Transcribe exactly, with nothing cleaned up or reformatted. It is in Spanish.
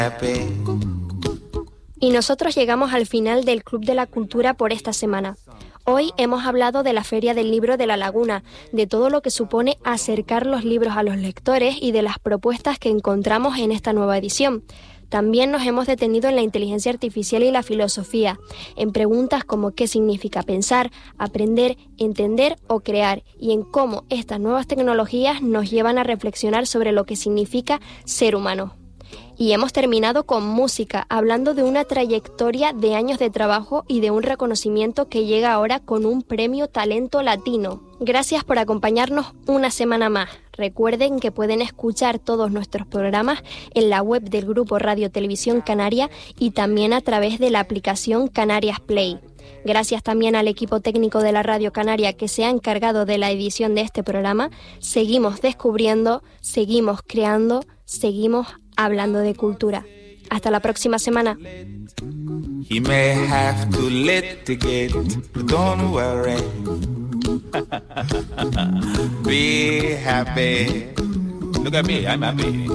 Y nosotros llegamos al final del Club de la Cultura por esta semana. Hoy hemos hablado de la Feria del Libro de La Laguna, de todo lo que supone acercar los libros a los lectores y de las propuestas que encontramos en esta nueva edición. También nos hemos detenido en la inteligencia artificial y la filosofía, en preguntas como qué significa pensar, aprender, entender o crear, y en cómo estas nuevas tecnologías nos llevan a reflexionar sobre lo que significa ser humano. Y hemos terminado con música, hablando de una trayectoria de años de trabajo y de un reconocimiento que llega ahora con un premio Talento Latino. Gracias por acompañarnos una semana más. Recuerden que pueden escuchar todos nuestros programas en la web del Grupo Radio Televisión Canaria y también a través de la aplicación Canarias Play. Gracias también al equipo técnico de la Radio Canaria que se ha encargado de la edición de este programa. Seguimos descubriendo, seguimos creando, seguimos hablando de cultura. Hasta la próxima semana. He may have to litigate, but don't worry. Be happy. Look at me, I'm happy.